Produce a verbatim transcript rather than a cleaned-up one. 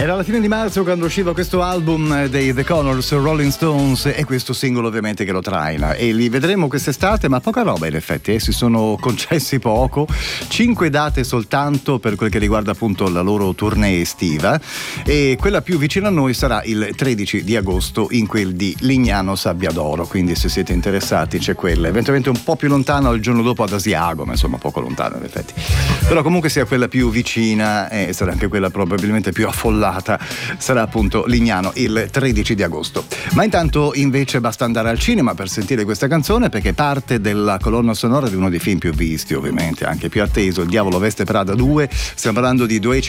Era la fine di marzo quando usciva questo album dei The Connors, Rolling Stones, e questo singolo ovviamente che lo traina, e li vedremo quest'estate, ma poca roba in effetti, eh? Si sono concessi poco, cinque date soltanto per quel che riguarda appunto la loro tournée estiva, e quella più vicina a noi sarà il tredici di agosto in quel di Lignano Sabbiadoro, quindi se siete interessati c'è quella, eventualmente un po' più lontano il giorno dopo ad Asiago, ma insomma poco lontano in effetti, però comunque sia quella più vicina e sarà anche quella probabilmente più affollata, sarà appunto Lignano il tredici di agosto. Ma intanto invece basta andare al cinema per sentire questa canzone, perché parte della colonna sonora di uno dei film più visti, ovviamente anche più atteso, Il Diavolo Veste Prada due. Stiamo parlando di due